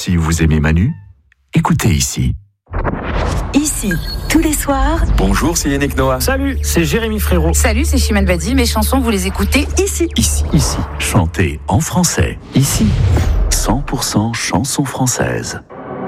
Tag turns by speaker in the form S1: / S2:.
S1: Si vous aimez Manu, écoutez ici.
S2: Ici, tous les soirs.
S3: Bonjour, c'est Yannick Noah.
S4: Salut, c'est Jérémy Frérot.
S5: Salut, c'est Chimène Badi. Mes chansons, vous les écoutez ici.
S1: Chantez en français. Ici, 100% chansons françaises.